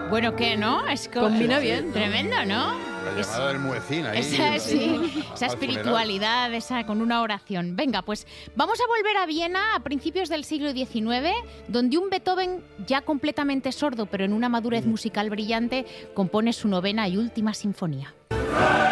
Bueno, ¿qué, no? Combina bien. Tremendo, ¿no? La llamada del muecín ahí. Esa al espiritualidad, esa con una oración. Venga, pues vamos a volver a Viena a principios del siglo XIX, donde un Beethoven ya completamente sordo, pero en una madurez musical brillante, compone su novena y última sinfonía.